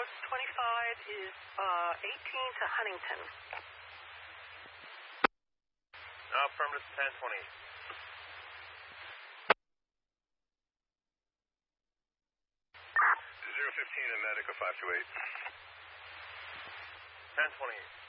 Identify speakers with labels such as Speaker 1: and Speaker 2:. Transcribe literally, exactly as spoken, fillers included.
Speaker 1: twenty-five is uh, eighteen to Huntington.
Speaker 2: Uh, affirmative ten twenty.
Speaker 3: zero fifteen and Medica five two eight.
Speaker 2: ten twenty.